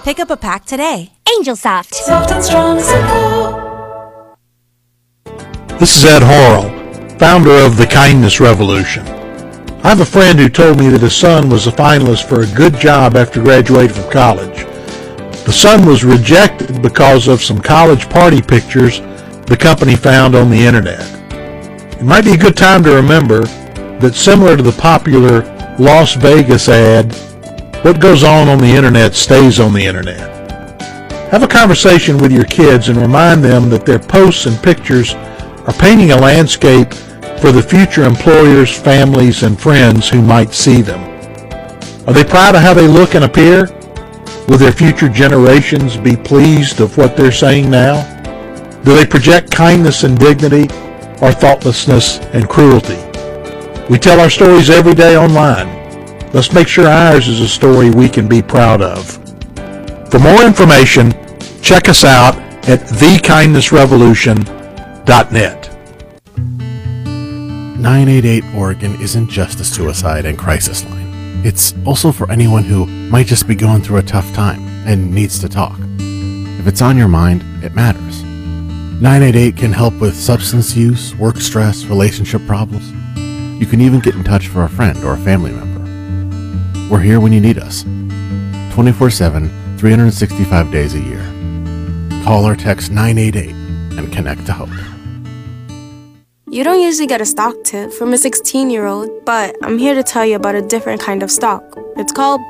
Pick up a pack today. Angel Soft. Soft and strong, simple. This is Ed Horrell, founder of the Kindness Revolution. I have a friend who told me that his son was a finalist for a good job after graduating from college. The son was rejected because of some college party pictures the company found on the internet. It might be a good time to remember that, similar to the popular Las Vegas ad, what goes on the internet stays on the internet. Have a conversation with your kids and remind them that their posts and pictures are painting a landscape for the future employers, families, and friends who might see them. Are they proud of how they look and appear? Will their future generations be pleased of what they're saying now? Do they project kindness and dignity, or thoughtlessness and cruelty? We tell our stories every day online. Let's make sure ours is a story we can be proud of. For more information, check us out at thekindnessrevolution.net. 988 Oregon isn't just a suicide and crisis line. It's also for anyone who might just be going through a tough time and needs to talk. If it's on your mind, it matters. 988 can help with substance use, work stress, relationship problems. You can even get in touch for a friend or a family member. We're here when you need us. 24/7, 365 days a year. Call or text 988 and connect to hope. You don't usually get a stock tip from a 16-year-old, but I'm here to tell you about a different kind of stock. It's called